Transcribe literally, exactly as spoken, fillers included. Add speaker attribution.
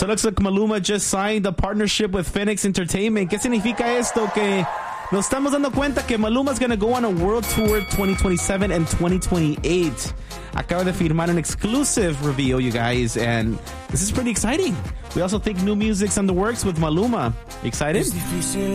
Speaker 1: So it looks like Maluma just signed a partnership with Phoenix Entertainment. ¿Qué significa esto? Que nos estamos dando cuenta que Maluma's going to go on a world tour twenty twenty-seven and twenty twenty-eight. Acaba de firmar an exclusive reveal, you guys, and this is pretty exciting. We also think new music's on the works with Maluma. Excited?